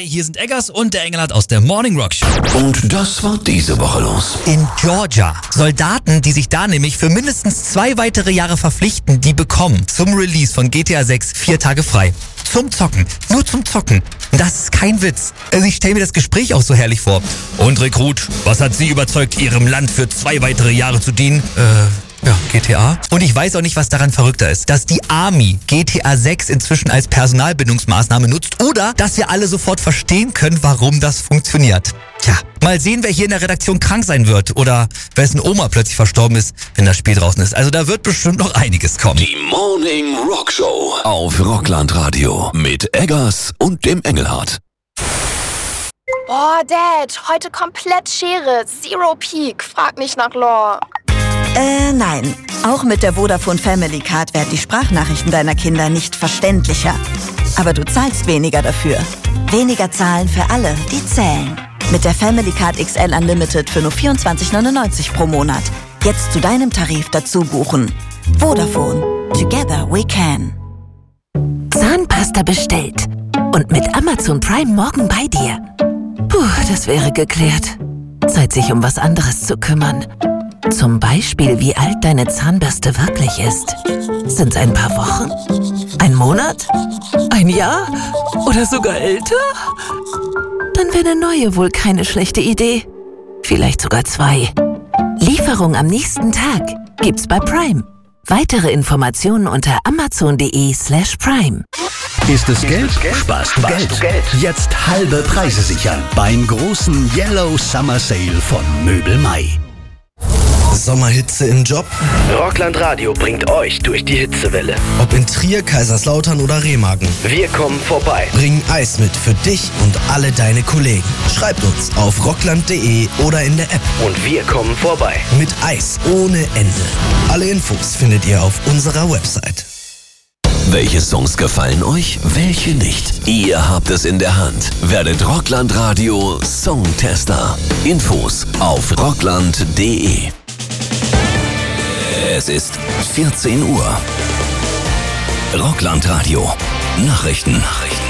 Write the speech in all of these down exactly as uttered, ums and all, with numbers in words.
Hi, hier sind Eggers und der Engelhardt aus der Morning Rock Show. Und das war diese Woche los. In Georgia. Soldaten, die sich da nämlich für mindestens zwei weitere Jahre verpflichten, die bekommen zum Release von G T A sechs vier Tage frei. Zum Zocken. Nur zum Zocken. Das ist kein Witz. Also ich stelle mir das Gespräch auch so herrlich vor. Und Rekrut, was hat Sie überzeugt, Ihrem Land für zwei weitere Jahre zu dienen? Äh... Ja, G T A. Und ich weiß auch nicht, was daran verrückter ist. Dass die Army G T A sechs inzwischen als Personalbindungsmaßnahme nutzt oder dass wir alle sofort verstehen können, warum das funktioniert. Tja, mal sehen, wer hier in der Redaktion krank sein wird oder wessen Oma plötzlich verstorben ist, wenn das Spiel draußen ist. Also da wird bestimmt noch einiges kommen. Die Morning Rock Show auf Rockland Radio mit Eggers und dem Engelhardt. Boah, Dad, heute komplett Schere. Zero Peak. Frag nicht nach Lore. Äh, nein. Auch mit der Vodafone Family Card werden die Sprachnachrichten deiner Kinder nicht verständlicher. Aber du zahlst weniger dafür. Weniger zahlen für alle, die zählen. Mit der Family Card X L Unlimited für nur vierundzwanzig neunundneunzig pro Monat. Jetzt zu deinem Tarif dazu buchen. Vodafone. Together we can. Zahnpasta bestellt. Und mit Amazon Prime morgen bei dir. Puh, das wäre geklärt. Zeit, sich um was anderes zu kümmern. Zum Beispiel, wie alt deine Zahnbürste wirklich ist. Sind's ein paar Wochen? Ein Monat? Ein Jahr? Oder sogar älter? Dann wäre eine neue wohl keine schlechte Idee. Vielleicht sogar zwei. Lieferung am nächsten Tag gibt's bei Prime. Weitere Informationen unter amazon.de slash prime. Ist es Geld? Sparst du Geld. Jetzt halbe Preise sichern beim großen Yellow Summer Sale von Möbel Mai. Sommerhitze im Job? Rockland Radio bringt euch durch die Hitzewelle. Ob in Trier, Kaiserslautern oder Remagen. Wir kommen vorbei. Bringen Eis mit für dich und alle deine Kollegen. Schreibt uns auf rockland punkt de oder in der App. Und wir kommen vorbei. Mit Eis ohne Ende. Alle Infos findet ihr auf unserer Website. Welche Songs gefallen euch? Welche nicht? Ihr habt es in der Hand. Werdet Rockland Radio Songtester. Infos auf rockland punkt de. Es ist vierzehn Uhr. Rockland Radio. Nachrichten. Nachrichten.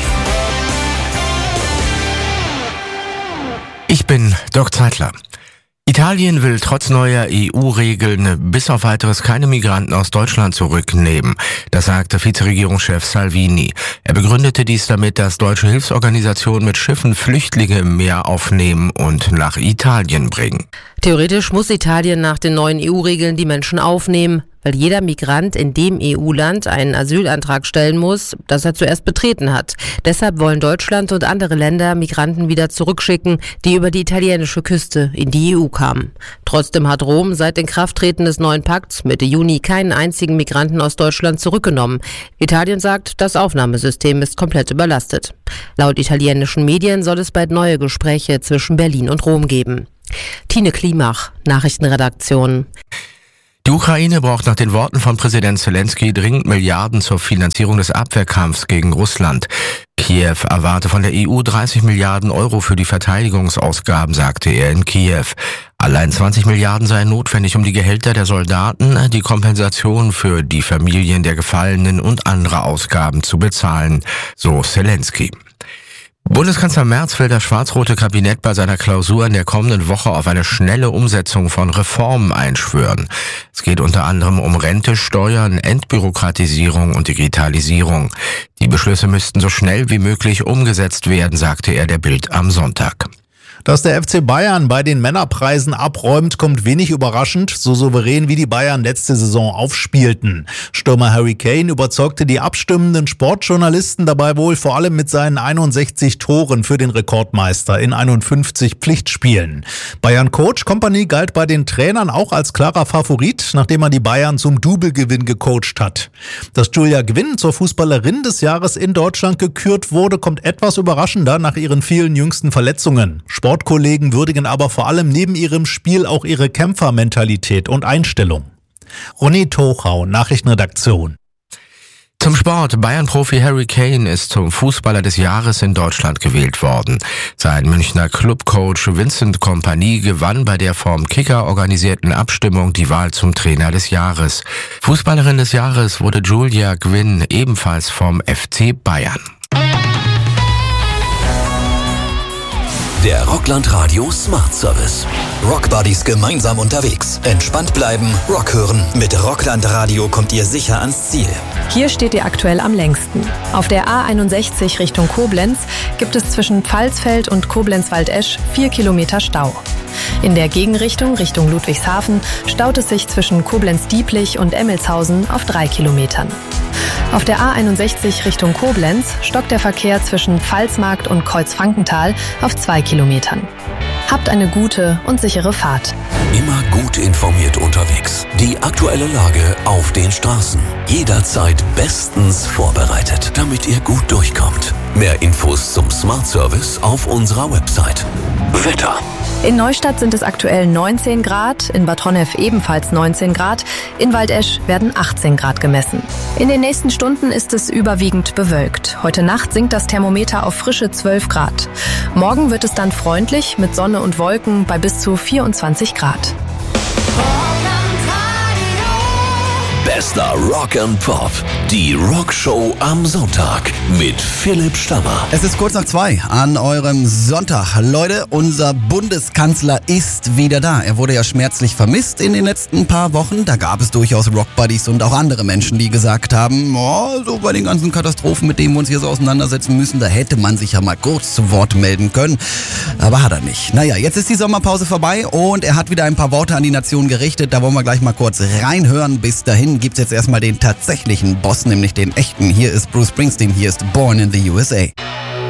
Ich bin Dirk Zeitler. Italien will trotz neuer E U-Regeln bis auf weiteres keine Migranten aus Deutschland zurücknehmen. Das sagte Vizeregierungschef Salvini. Er begründete dies damit, dass deutsche Hilfsorganisationen mit Schiffen Flüchtlinge im Meer aufnehmen und nach Italien bringen. Theoretisch muss Italien nach den neuen E U-Regeln die Menschen aufnehmen, weil jeder Migrant in dem E U-Land einen Asylantrag stellen muss, das er zuerst betreten hat. Deshalb wollen Deutschland und andere Länder Migranten wieder zurückschicken, die über die italienische Küste in die E U kamen. Trotzdem hat Rom seit Inkrafttreten des neuen Pakts Mitte Juni keinen einzigen Migranten aus Deutschland zurückgenommen. Italien sagt, das Aufnahmesystem ist komplett überlastet. Laut italienischen Medien soll es bald neue Gespräche zwischen Berlin und Rom geben. Tine Klimach, Nachrichtenredaktion. Die Ukraine braucht nach den Worten von Präsident Zelensky dringend Milliarden zur Finanzierung des Abwehrkampfs gegen Russland. Kiew erwarte von der E U dreißig Milliarden Euro für die Verteidigungsausgaben, sagte er in Kiew. Allein zwanzig Milliarden seien notwendig, um die Gehälter der Soldaten, die Kompensation für die Familien der Gefallenen und andere Ausgaben zu bezahlen, so Zelensky. Bundeskanzler Merz will das schwarz-rote Kabinett bei seiner Klausur in der kommenden Woche auf eine schnelle Umsetzung von Reformen einschwören. Es geht unter anderem um Rente, Steuern, Entbürokratisierung und Digitalisierung. Die Beschlüsse müssten so schnell wie möglich umgesetzt werden, sagte er der Bild am Sonntag. Dass der F C Bayern bei den Männerpreisen abräumt, kommt wenig überraschend, so souverän wie die Bayern letzte Saison aufspielten. Stürmer Harry Kane überzeugte die abstimmenden Sportjournalisten dabei wohl vor allem mit seinen einundsechzig Toren für den Rekordmeister in einundfünfzig Pflichtspielen. Bayern-Coach Kompany galt bei den Trainern auch als klarer Favorit, nachdem er die Bayern zum Doublegewinn gecoacht hat. Dass Julia Gwynn zur Fußballerin des Jahres in Deutschland gekürt wurde, kommt etwas überraschender nach ihren vielen jüngsten Verletzungen. Sportkollegen würdigen aber vor allem neben ihrem Spiel auch ihre Kämpfermentalität und Einstellung. Ronny Tochau, Nachrichtenredaktion. Zum Sport. Bayern-Profi Harry Kane ist zum Fußballer des Jahres in Deutschland gewählt worden. Sein Münchner Clubcoach Vincent Kompany gewann bei der vom Kicker organisierten Abstimmung die Wahl zum Trainer des Jahres. Fußballerin des Jahres wurde Julia Gwynn, ebenfalls vom F C Bayern. Der Rockland Radio Smart Service. Rockbuddies gemeinsam unterwegs. Entspannt bleiben, Rock hören. Mit Rockland Radio kommt ihr sicher ans Ziel. Hier steht ihr aktuell am längsten. Auf der A einundsechzig Richtung Koblenz gibt es zwischen Pfalzfeld und Koblenz-Waldesch vier Kilometer Stau. In der Gegenrichtung Richtung Ludwigshafen staut es sich zwischen Koblenz-Dieplich und Emmelshausen auf drei Kilometern. Auf der A einundsechzig Richtung Koblenz stockt der Verkehr zwischen Pfalzmarkt und Kreuzfrankenthal auf zwei Kilometern. Habt eine gute und sichere Fahrt. Immer gut informiert unterwegs. Die aktuelle Lage auf den Straßen. Jederzeit bestens vorbereitet, damit ihr gut durchkommt. Mehr Infos zum Smart Service auf unserer Website. Wetter. In Neustadt sind es aktuell neunzehn Grad, in Bad Honnef ebenfalls neunzehn Grad, in Waldesch werden achtzehn Grad gemessen. In den nächsten Stunden ist es überwiegend bewölkt. Heute Nacht sinkt das Thermometer auf frische zwölf Grad. Morgen wird es dann freundlich mit Sonne und Wolken bei bis zu vierundzwanzig Grad. Bester Rock and Pop. Die Rockshow am Sonntag mit Philipp Stammer. Es ist kurz nach zwei an eurem Sonntag. Leute, unser Bundeskanzler ist wieder da. Er wurde ja schmerzlich vermisst in den letzten paar Wochen. Da gab es durchaus Rockbuddies und auch andere Menschen, die gesagt haben, oh, so bei den ganzen Katastrophen, mit denen wir uns hier so auseinandersetzen müssen, da hätte man sich ja mal kurz zu Wort melden können. Aber hat er nicht. Naja, jetzt ist die Sommerpause vorbei und er hat wieder ein paar Worte an die Nation gerichtet. Da wollen wir gleich mal kurz reinhören. Bis dahin gibt's jetzt erstmal den tatsächlichen Boss, nämlich den echten. Hier ist Bruce Springsteen, hier ist Born in the U S A.